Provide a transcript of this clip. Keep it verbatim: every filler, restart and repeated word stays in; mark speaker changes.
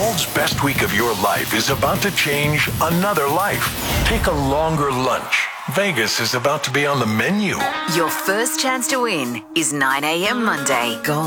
Speaker 1: world's best week of your life is about to change another life. Take a longer lunch. Vegas is about to be on the menu.
Speaker 2: Your first chance to win is nine a.m. Monday. Gold.